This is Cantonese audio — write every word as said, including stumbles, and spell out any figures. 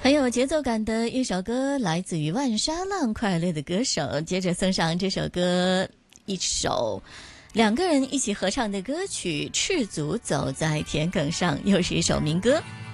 很有节奏感的一首歌，来自于万沙浪快乐的歌手。接着送上这首歌，一首两个人一起合唱的歌曲《赤足走在田埂上》，又是一首民歌。